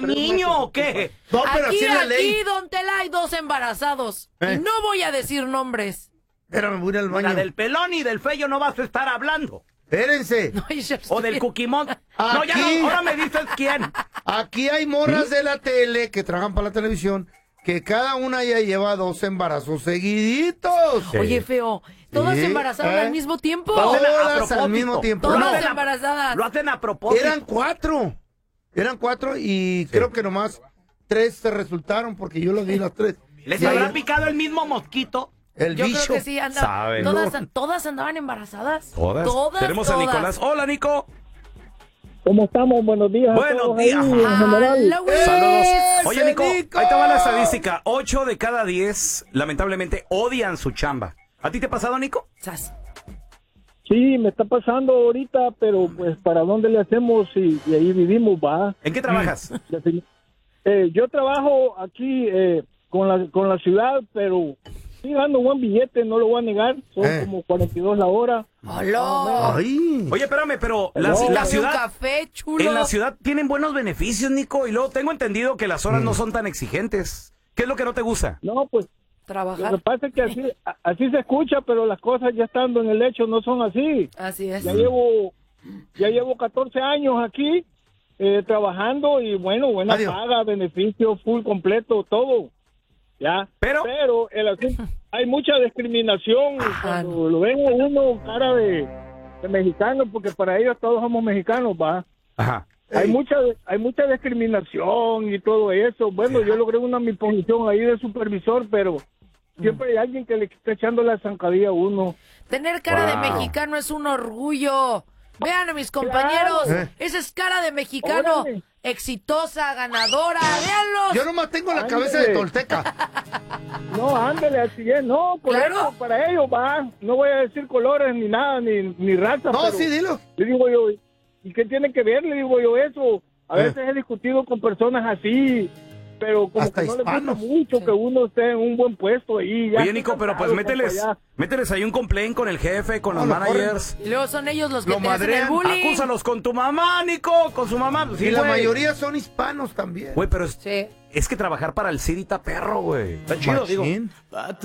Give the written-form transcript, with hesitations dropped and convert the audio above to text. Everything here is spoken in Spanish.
niño o qué? No, pero Aquí, así es la ley. aquí, don Tela, hay 2 embarazados. Y no voy a decir nombres. Espérame, voy a ir al baño. La del pelón y del feyo no vas a estar hablando. Espérense. No, yo O del cuquimón. No, ya Aquí. no, ahora me dices quién. Aquí hay morras de la tele que trabajan para la televisión que cada una ya lleva 2 embarazos seguiditos. Oye, feo, ¿todas Sí, embarazadas al mismo tiempo? Lo hacen a Todas al propósito. mismo tiempo. Lo Todas hacen a- embarazadas. Lo hacen a propósito. Eran 4. Eran 4 y creo que nomás 3 se resultaron porque yo los di las 3. ¿Les Y habrá ahí- picado el mismo mosquito? El Yo bicho. creo que sí, Saben. ¿Todas andaban embarazadas? Tenemos a Nicolás. Hola, Nico. ¿Cómo estamos? Buenos días. Buenos a todos días. ahí, en general. Hola, güey. Saludos. ¡Ese Oye, Nico, Nico! ahí te va la estadística. 8 de cada 10, lamentablemente, odian su chamba. ¿A ti te ha pasado, Nico? Sas. Sí, me está pasando ahorita, pero pues ¿para dónde le hacemos? Y ahí vivimos, va. ¿En qué trabajas? Yo trabajo aquí con la ciudad, pero sí gano buen billete, no lo voy a negar. Son como 42 la hora. Hola. Ay. Oye, espérame, pero No. la Dame un ciudad... café, chulo. En la ciudad tienen buenos beneficios, Nico, y luego tengo entendido que las horas no son tan exigentes. ¿Qué es lo que no te gusta? No, pues lo que Trabajar. pasa es que así se escucha, pero las cosas ya estando en el hecho no son así. Así es. Ya llevo 14 años aquí trabajando y bueno, buena Adiós. paga, beneficio full completo, todo. Ya. Pero- el asunto, hay mucha discriminación cuando lo ven a uno cara de mexicano, porque para ellos todos somos mexicanos, va. Ajá. Hay mucha discriminación y todo eso. Bueno, yo logré mi posición ahí de supervisor, pero siempre hay alguien que le está echando la zancadilla a uno. Tener cara de Wow. mexicano es un orgullo. Vean a mis compañeros. Claro. Esa es cara de mexicano. Órale. Exitosa, ganadora. Véanlos. Yo nomás tengo la Ándale. cabeza de tolteca. No, ándale, así es. No, correcto, Claro. para ellos va. No voy a decir colores ni nada, ni raza. No, pero sí, dilo. le digo yo, ¿y qué tiene que ver? Le digo yo eso. A veces he discutido con personas así, pero como Hasta que no les gusta hispanos. mucho que uno esté en un buen puesto ahí. Ya Oye, estoy Nico, pero pues cansado, compa, ya. mételes ahí un complaint con el jefe, con los No, lo managers. Y luego son ellos los que Lo te hacen el madrean. bullying. Acúsalos con tu mamá, Nico, con su mamá. Sí, Y la güey. mayoría son hispanos también. Güey, pero Sí. es que trabajar para el City está perro, güey. Está chido, digo. Machín.